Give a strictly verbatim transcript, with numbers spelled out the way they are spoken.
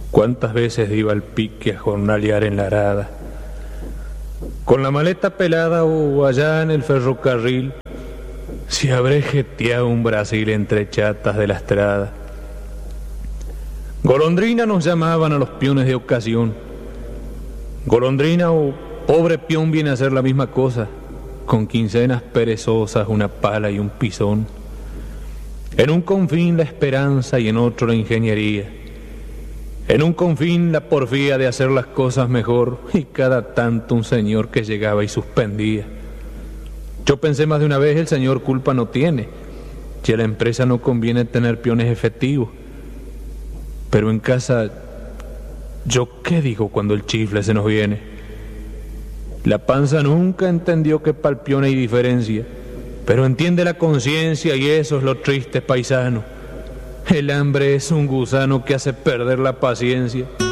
Cuántas veces iba al pique a jornalear en la arada, con la maleta pelada o allá en el ferrocarril, si habré jeteado un Brasil entre chatas de la estrada. Golondrina nos llamaban a los peones de ocasión. Golondrina o pobre peón viene a hacer la misma cosa, con quincenas perezosas, una pala y un pisón. En un confín la esperanza y en otro la ingeniería. En un confín la porfía de hacer las cosas mejor y cada tanto un señor que llegaba y suspendía. Yo pensé más de una vez, el señor culpa no tiene, si a la empresa no conviene tener peones efectivos. Pero en casa, ¿yo qué digo cuando el chifle se nos viene? La panza nunca entendió que pa'l peón hay diferencia, pero entiende la conciencia y eso es lo triste, paisano. El hambre es un gusano que hace perder la paciencia.